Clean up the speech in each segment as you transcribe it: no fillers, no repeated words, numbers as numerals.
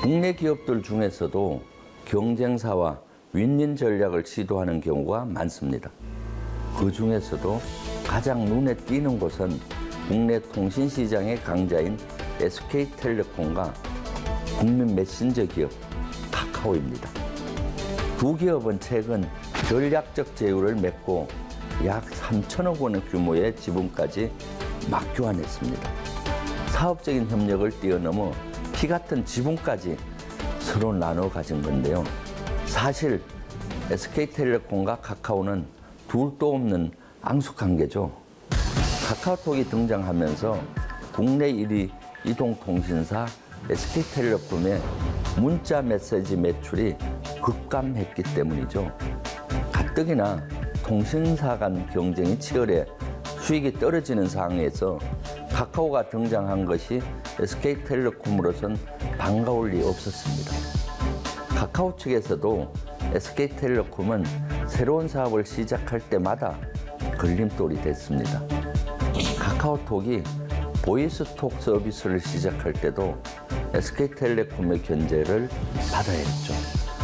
국내 기업들 중에서도 경쟁사와 윈윈 전략을 시도하는 경우가 많습니다. 그 중에서도 가장 눈에 띄는 곳은 국내 통신시장의 강자인 SK텔레콤과 국민 메신저 기업 카카오입니다. 두 기업은 최근 전략적 제휴를 맺고 약 3천억 원 규모의 지분까지 맞교환했습니다. 사업적인 협력을 뛰어넘어 피 같은 지분까지 서로 나눠 가진 건데요. 사실 SK텔레콤과 카카오는 둘도 없는 앙숙관계죠. 카카오톡이 등장하면서 국내 1위 이동통신사 SK텔레콤의 문자 메시지 매출이 급감했기 때문이죠. 가뜩이나 통신사 간 경쟁이 치열해 수익이 떨어지는 상황에서 카카오가 등장한 것이 SK텔레콤으로선 반가울 리 없었습니다. 카카오 측에서도 SK텔레콤은 새로운 사업을 시작할 때마다 걸림돌이 됐습니다. 카카오톡이 보이스톡 서비스를 시작할 때도 SK텔레콤의 견제를 받아야 했죠.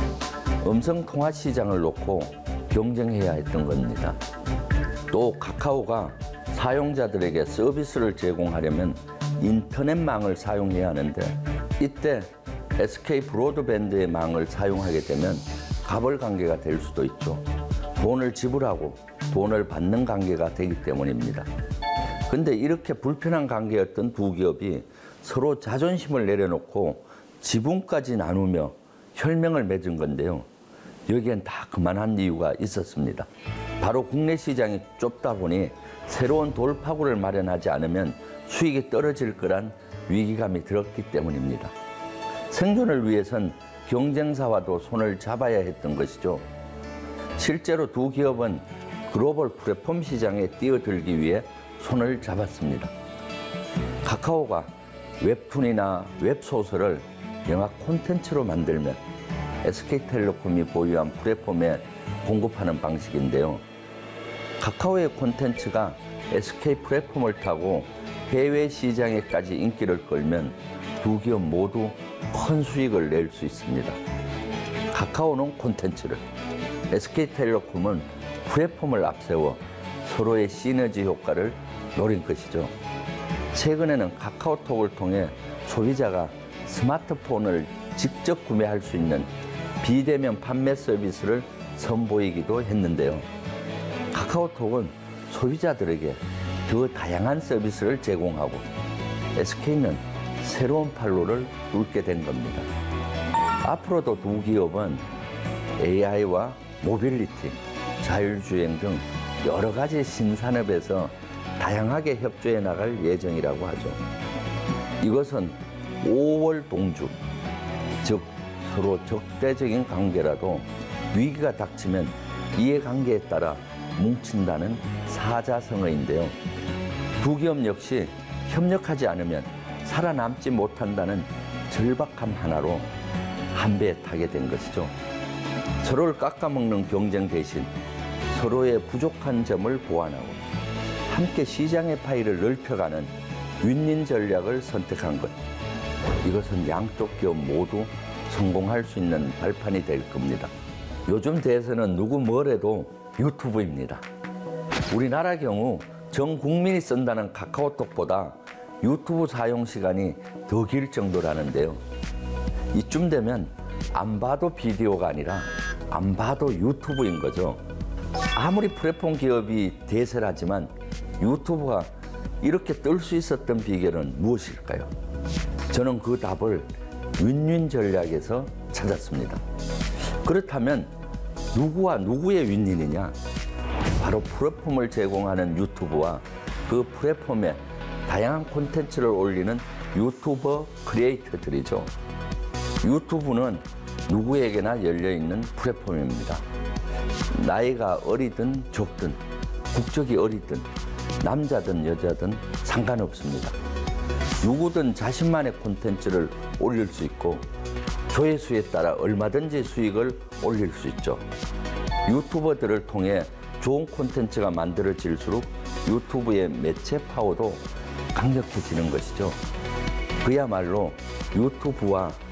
음성통화 시장을 놓고 경쟁해야 했던 겁니다. 또 카카오가 사용자들에게 서비스를 제공하려면 인터넷망을 사용해야 하는데 이때 SK 브로드밴드의 망을 사용하게 되면 갑을 관계가 될 수도 있죠. 돈을 지불하고 돈을 받는 관계가 되기 때문입니다. 근데 이렇게 불편한 관계였던 두 기업이 서로 자존심을 내려놓고 지분까지 나누며 혈맹을 맺은 건데요. 여기엔 다 그만한 이유가 있었습니다. 바로 국내 시장이 좁다 보니 새로운 돌파구를 마련하지 않으면 수익이 떨어질 거란 위기감이 들었기 때문입니다. 생존을 위해선 경쟁사와도 손을 잡아야 했던 것이죠. 실제로 두 기업은 글로벌 플랫폼 시장에 뛰어들기 위해 손을 잡았습니다. 카카오가 웹툰이나 웹소설을 영화 콘텐츠로 만들면 SK텔레콤이 보유한 플랫폼에 공급하는 방식인데요. 카카오의 콘텐츠가 SK 플랫폼을 타고 해외 시장에까지 인기를 끌면 두 기업 모두 큰 수익을 낼 수 있습니다. 카카오는 콘텐츠를, SK텔레콤은 플랫폼을 앞세워 서로의 시너지 효과를 노린 것이죠. 최근에는 카카오톡을 통해 소비자가 스마트폰을 직접 구매할 수 있는 비대면 판매 서비스를 선보이기도 했는데요. 카카오톡은 소비자들에게 더 다양한 서비스를 제공하고 SK는 새로운 판로를 뚫게 된 겁니다. 앞으로도 두 기업은 AI와 모빌리티, 자율주행 등 여러 가지 신산업에서 다양하게 협조해 나갈 예정이라고 하죠. 이것은 5월 동주, 즉 서로 적대적인 관계라도 위기가 닥치면 이해관계에 따라 뭉친다는 사자성어인데요. 두 기업 역시 협력하지 않으면 살아남지 못한다는 절박함 하나로 한 배에 타게 된 것이죠. 서로를 깎아먹는 경쟁 대신 서로의 부족한 점을 보완하고 함께 시장의 파이를 넓혀가는 윈윈 전략을 선택한 것. 이것은 양쪽 기업 모두 성공할 수 있는 발판이 될 겁니다. 요즘 대세는 누구 뭐래도 유튜브입니다. 우리나라 경우 전 국민이 쓴다는 카카오톡보다 유튜브 사용 시간이 더 길 정도라는데요. 이쯤 되면 안 봐도 비디오가 아니라 안 봐도 유튜브인 거죠. 아무리 플랫폼 기업이 대세라지만 유튜브가 이렇게 뜰 수 있었던 비결은 무엇일까요? 저는 그 답을 윈윈 전략에서 찾았습니다. 그렇다면 누구와 누구의 윈윈이냐? 바로 플랫폼을 제공하는 유튜브와 그 플랫폼에 다양한 콘텐츠를 올리는 유튜버 크리에이터들이죠. 유튜브는 누구에게나 열려있는 플랫폼입니다. 나이가 어리든 적든, 국적이 어리든, 남자든 여자든 상관없습니다. 누구든 자신만의 콘텐츠를 올릴 수 있고 조회수에 따라 얼마든지 수익을 올릴 수 있죠. 유튜버들을 통해 좋은 콘텐츠가 만들어질수록 유튜브의 매체 파워도 강력해지는 것이죠. 그야말로 유튜브와